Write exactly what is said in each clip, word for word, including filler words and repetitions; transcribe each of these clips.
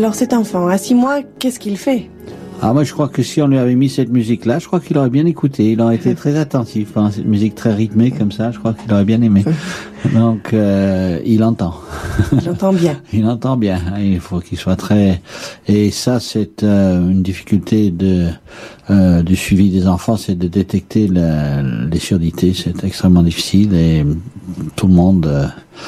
Alors cet enfant, à six mois, qu'est-ce qu'il fait? Ah, moi, je crois que si on lui avait mis cette musique-là, je crois qu'il aurait bien écouté. Il aurait été très attentif. Hein, cette musique très rythmée comme ça, je crois qu'il aurait bien aimé. Donc, euh, il entend. Il entend bien. Il entend bien. Hein, il faut qu'il soit très... Et ça, c'est euh, une difficulté de euh, du suivi des enfants, c'est de détecter la, les surdités. C'est extrêmement difficile et tout le monde... Euh,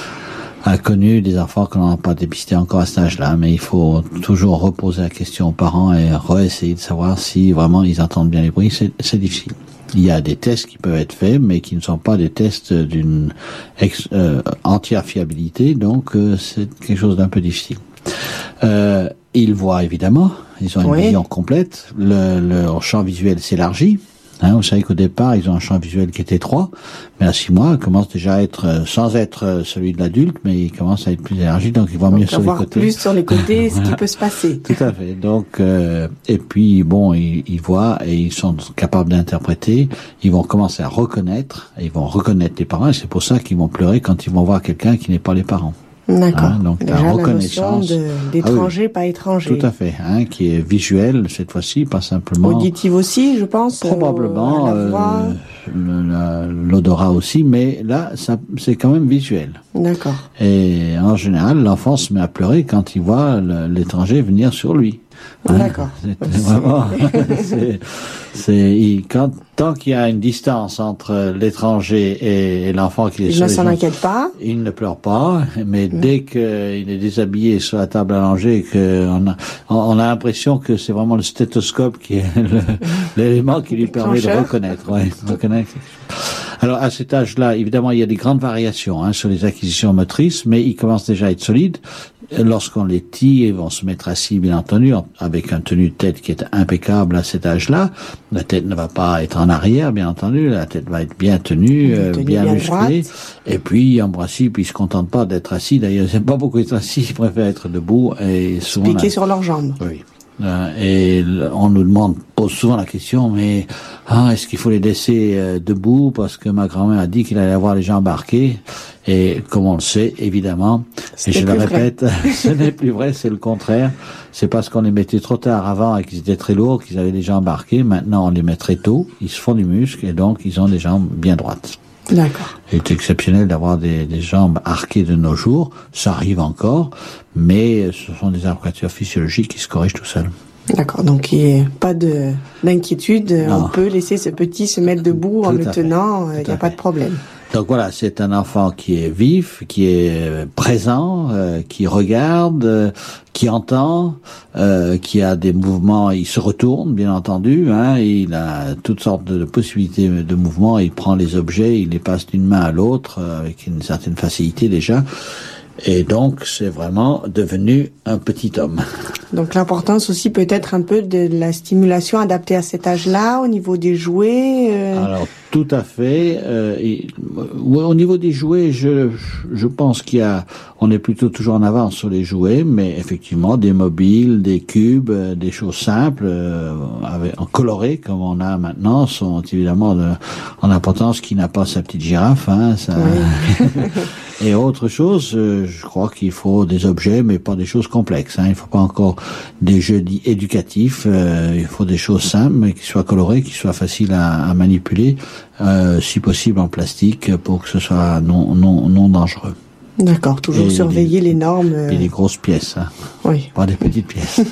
a connu des enfants qu'on n'a pas dépistés encore à cet âge-là, mais il faut toujours reposer la question aux parents et re-essayer de savoir si vraiment ils entendent bien les bruits. C'est, c'est difficile. Il y a des tests qui peuvent être faits, mais qui ne sont pas des tests d'une ex, euh, entière fiabilité, donc euh, c'est quelque chose d'un peu difficile. Euh, ils voient évidemment, ils ont une oui. vision complète, le, leur champ visuel s'élargit. Hein, vous savez qu'au départ, ils ont un champ visuel qui est étroit, mais à six mois, ils commencent déjà à être, sans être celui de l'adulte, mais ils commencent à être plus élargis, donc ils voient mieux sur les côtés. Plus sur les côtés ce qui peut se passer. Tout à fait. Donc, euh, et puis bon, ils, ils voient et ils sont capables d'interpréter. Ils vont commencer à reconnaître, et ils vont reconnaître les parents, et c'est pour ça qu'ils vont pleurer quand ils vont voir quelqu'un qui n'est pas les parents. D'accord. Hein, donc déjà la reconnaissance la notion de, d'étranger, ah oui, pas étranger. Tout à fait, hein, qui est visuel cette fois-ci, pas simplement. Auditive aussi, je pense. Probablement, euh, la voix. Euh, le, la, l'odorat aussi, mais là, ça, c'est quand même visuel. D'accord. Et en général, l'enfant se met à pleurer quand il voit le, l'étranger venir sur lui. Hein, d'accord. C'est vraiment, c'est, c'est, il, quand, tant qu'il y a une distance entre l'étranger et, et l'enfant qui est il sur ne les s'en gens, inquiète pas. Il ne pleure pas, mais mmh. dès qu'il est déshabillé sur la table à manger et qu'on a, on a l'impression que c'est vraiment le stéthoscope qui est le, l'élément qui lui permet de reconnaître, ouais, reconnaître. Alors, à cet âge-là, évidemment, il y a des grandes variations, hein, sur les acquisitions motrices, mais ils commencent déjà à être solides. Lorsqu'on les tire, ils vont se mettre assis, bien entendu, avec un tenue de tête qui est impeccable à cet âge-là. La tête ne va pas être en arrière, bien entendu. La tête va être bien tenue, euh, bien, bien musclée. Et puis, en principe, ils se contentent pas d'être assis. D'ailleurs, ils n'aiment pas beaucoup être assis. Ils préfèrent être debout et souvent... Piquer sur leurs jambes. Oui. Et on nous demande, pose souvent la question, mais ah, est-ce qu'il faut les laisser euh, debout parce que ma grand-mère a dit qu'il allait avoir les jambes arquées? Et comme on le sait, évidemment, et je le répète, ce n'est plus vrai, c'est le contraire. C'est parce qu'on les mettait trop tard avant et qu'ils étaient très lourds qu'ils avaient les jambes arquées. Maintenant, on les met très tôt, ils se font du muscle et donc ils ont des jambes bien droites. D'accord. Il est exceptionnel d'avoir des, des jambes arquées de nos jours. Ça arrive encore, mais ce sont des arcatures physiologiques qui se corrigent tout seuls. D'accord, donc il n'y a pas de, d'inquiétude. Non. On peut laisser ce petit se mettre debout tout en le tenant, il n'y a pas de problème. Donc voilà, c'est un enfant qui est vif, qui est présent, euh, qui regarde, euh, qui entend, euh, qui a des mouvements, il se retourne, bien entendu, hein, il a toutes sortes de, de possibilités de mouvements, il prend les objets, il les passe d'une main à l'autre, euh, avec une certaine facilité déjà. Et donc, c'est vraiment devenu un petit homme. Donc, l'importance aussi peut-être un peu de la stimulation adaptée à cet âge-là, au niveau des jouets. Euh... Alors, tout à fait. Euh, et, au niveau des jouets, je, je pense qu'il y a, on est plutôt toujours en avance sur les jouets, mais effectivement, des mobiles, des cubes, euh, des choses simples, euh, avec, en coloré comme on a maintenant, sont évidemment de, en importance. Qui n'a pas sa petite girafe, hein, ça. Oui. Et autre chose, euh, je crois qu'il faut des objets, mais pas des choses complexes. Hein. Il ne faut pas encore des jeux dits éducatifs. Euh, il faut des choses simples, mais qui soient colorées, qui soient faciles à, à manipuler, euh, si possible en plastique, pour que ce soit non non non dangereux. D'accord, toujours et surveiller les, les normes. Et les grosses pièces, hein. Oui. Pas des petites pièces.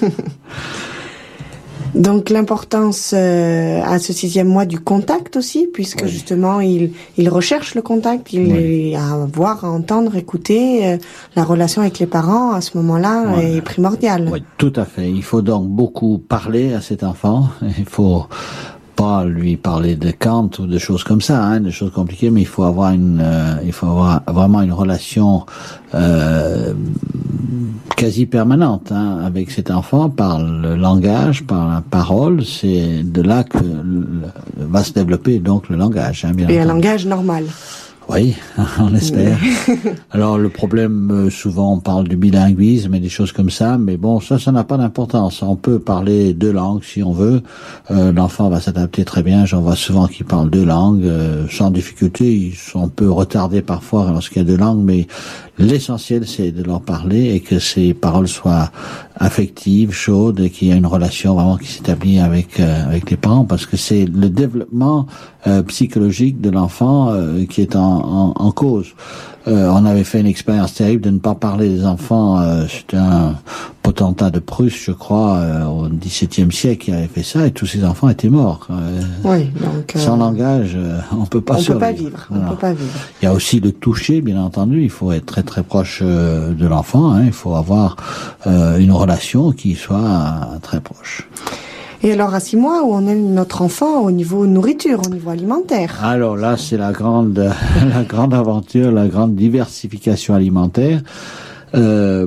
Donc l'importance euh, à ce sixième mois du contact aussi, puisque oui. justement il il recherche le contact, il oui. est à voir, à entendre, écouter. Euh, la relation avec les parents à ce moment-là oui. est primordiale. Oui, tout à fait. Il faut donc beaucoup parler à cet enfant. Il faut pas lui parler de Kant ou de choses comme ça, hein, de choses compliquées, mais il faut avoir une, euh, il faut avoir vraiment une relation euh, quasi permanente, hein, avec cet enfant par le langage, par la parole. C'est de là que le, va se développer donc le langage. Hein, bien Et entendu. Un langage normal. Oui, on espère. Alors le problème, souvent on parle du bilinguisme et des choses comme ça, mais bon, ça, ça n'a pas d'importance. On peut parler deux langues si on veut. Euh, l'enfant va s'adapter très bien. J'en vois souvent qui parlent deux langues euh, sans difficulté. Ils sont un peu retardés parfois lorsqu'il y a deux langues, mais l'essentiel c'est de leur parler et que ces paroles soient affective, chaude, et qu'il y a une relation vraiment qui s'établit avec euh, avec les parents, parce que c'est le développement euh, psychologique de l'enfant euh, qui est en, en, en cause. Euh, on avait fait une expérience terrible de ne pas parler des enfants. Euh, c'était un potentat de Prusse, je crois, euh, au dix-septième siècle qui avait fait ça, et tous ces enfants étaient morts. Euh, oui, donc euh, sans langage, euh, on peut pas on survivre. peut pas vivre. On peut pas vivre. Il y a aussi le toucher, bien entendu. Il faut être très très proche euh, de l'enfant. Hein. Il faut avoir euh, une relation qui soit euh, très proche. Et alors à six mois, où en est notre enfant au niveau nourriture, au niveau alimentaire? Alors là, c'est la grande, la grande aventure, la grande diversification alimentaire. Euh,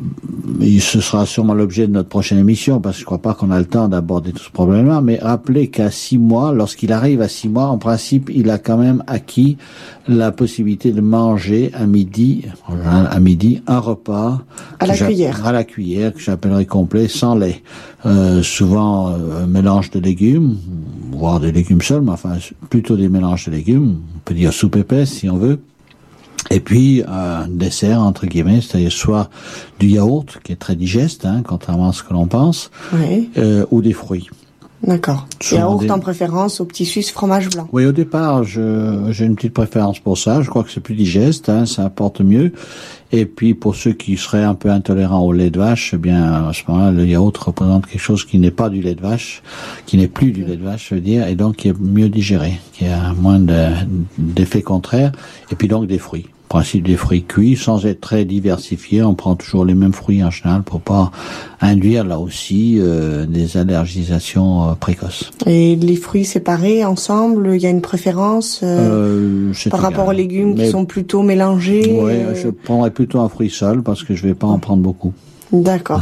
ce sera sûrement l'objet de notre prochaine émission, parce que je crois pas qu'on a le temps d'aborder tout ce problème-là. Mais rappelez qu'à six mois, lorsqu'il arrive à six mois, en principe, il a quand même acquis la possibilité de manger à midi, à midi, un repas à la cuillère, à la cuillère que j'appellerais complet, sans lait. Euh, souvent euh, un mélange de légumes, voire des légumes seuls, mais enfin plutôt des mélanges de légumes. On peut dire soupe épaisse si on veut. Et puis un dessert entre guillemets, c'est-à-dire soit du yaourt qui est très digeste, hein, contrairement à ce que l'on pense, oui. euh, ou des fruits. D'accord. Yaourt des... en préférence au petit Suisse fromage blanc. Oui, au départ, je, j'ai une petite préférence pour ça. Je crois que c'est plus digeste, hein, ça apporte mieux. Et puis pour ceux qui seraient un peu intolérants au lait de vache, eh bien à ce moment-là, le yaourt représente quelque chose qui n'est pas du lait de vache, qui n'est plus du lait de vache, je veux dire, et donc qui est mieux digéré, qui a moins de, d'effets contraires. Et puis donc des fruits. Principe des fruits cuits, sans être très diversifié, on prend toujours les mêmes fruits en général pour pas induire là aussi euh, des allergisations euh, précoces. Et les fruits séparés ensemble, il y a une préférence euh, euh, par rapport aux légumes Mais, qui sont plutôt mélangés? Oui, euh... je prendrais plutôt un fruit seul parce que je vais pas en prendre beaucoup. D'accord.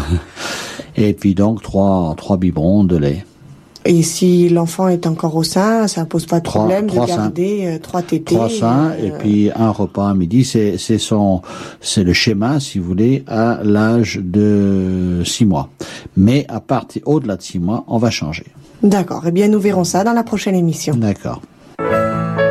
Et puis donc trois trois biberons de lait. Et si l'enfant est encore au sein, ça pose pas de problème trois, trois de garder euh, trois tétés. Trois seins euh... et puis un repas à midi. C'est c'est son c'est le schéma, si vous voulez, à l'âge de six mois. Mais à partir au-delà de six mois, on va changer. D'accord. Eh bien, nous verrons ça dans la prochaine émission. D'accord.